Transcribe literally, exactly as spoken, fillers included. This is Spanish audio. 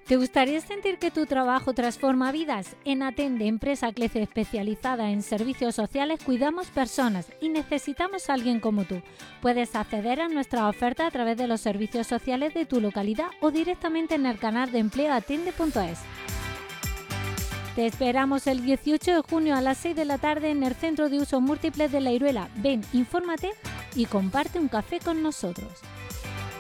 ¿Te gustaría sentir que tu trabajo transforma vidas? En Atende, empresa Clece especializada en servicios sociales, cuidamos personas y necesitamos a alguien como tú. Puedes acceder a nuestra oferta a través de los servicios sociales de tu localidad o directamente en el canal de empleo atende punto es. Te esperamos el dieciocho de junio a las seis de la tarde en el Centro de Usos Múltiples de La Iruela. Ven, infórmate y comparte un café con nosotros.